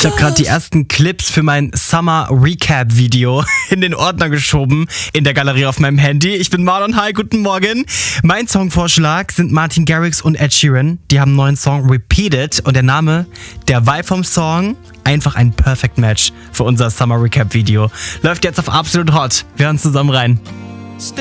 habe gerade die ersten Clips für mein Summer Recap Video in den Ordner geschoben in der Galerie auf meinem Handy. Ich bin Marlon, hi, guten Morgen. Mein Songvorschlag sind Martin Garrix und Ed Sheeran. Die haben einen neuen Song Repeated und der Name, der Vibe vom Song, einfach ein Perfect Match für unser Summer Recap Video. Läuft jetzt auf Absolut Hot. Wir hören zusammen rein.